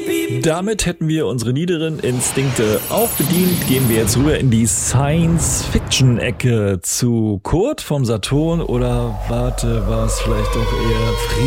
Damit hätten wir unsere niederen Instinkte auch bedient. Gehen wir jetzt rüber in die Science-Fiction-Ecke zu Kurt vom Saturn oder warte, war es vielleicht doch eher